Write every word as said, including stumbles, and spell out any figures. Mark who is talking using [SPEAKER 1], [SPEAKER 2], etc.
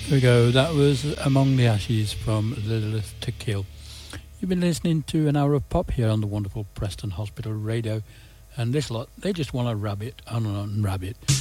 [SPEAKER 1] Here we go. That was Among the Ashes from Lilith to Kill. You've been listening to an hour of pop here on the wonderful Preston Hospital Radio. And this lot, they just want to rabbit and rabbit.